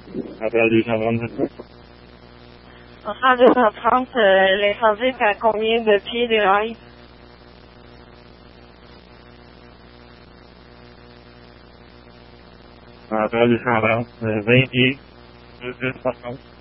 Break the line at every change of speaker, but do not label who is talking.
Après 230,
En 230, l'incendie est à combien de pieds de haie?
après 220, 20 pieds, 230.